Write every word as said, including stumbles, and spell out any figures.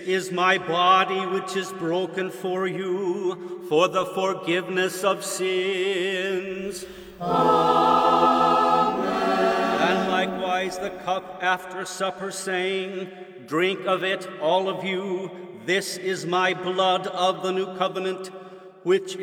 is my body which is broken for you, for the forgiveness of sins. Amen. And likewise the cup after supper, saying, Drink of it, all of you. This is my blood of the new covenant, which